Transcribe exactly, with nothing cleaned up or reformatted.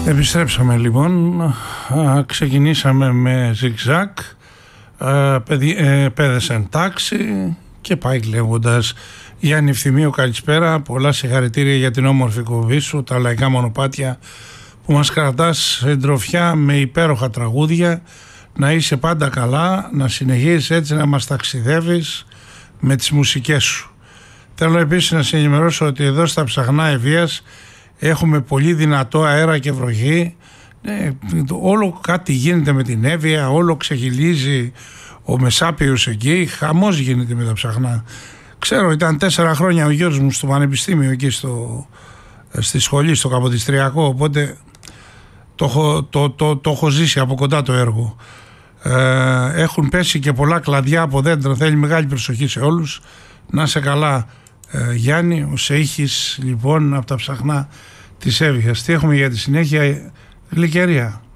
Επιστρέψαμε λοιπόν, α, ξεκινήσαμε με ζιγζάκ, παιδες εν τάξη και πάει λέγοντας. Γιάννη Ευθυμίου, καλησπέρα, πολλά συγχαρητήρια για την όμορφη κοβή σου, τα λαϊκά μονοπάτια που μας κρατάς συντροφιά με υπέροχα τραγούδια. Να είσαι πάντα καλά, να συνεχίσεις έτσι να μας ταξιδεύεις με τις μουσικές σου. Θέλω επίσης να σε ενημερώσω ότι εδώ στα Ψαχνά Ευβοίας έχουμε πολύ δυνατό αέρα και βροχή. Ε, όλο κάτι γίνεται με την Εύβοια, όλο ξεχυλίζει ο Μεσάπειος εκεί, χαμός γίνεται με τα Ψαχνά. Ξέρω, ήταν τέσσερα χρόνια ο γιος μου στο πανεπιστήμιο εκεί στο, στη σχολή, στο Καποδιστριακό, οπότε το, το, το, το, το έχω ζήσει από κοντά το έργο. Ε, έχουν πέσει και πολλά κλαδιά από δέντρα, θέλει μεγάλη προσοχή σε όλους. Να σε καλά, ε, Γιάννη, ο Σεΐχης λοιπόν από τα Ψαχνά της Εύβοιας. Τι έχουμε για τη συνέχεια? Γλυκερία.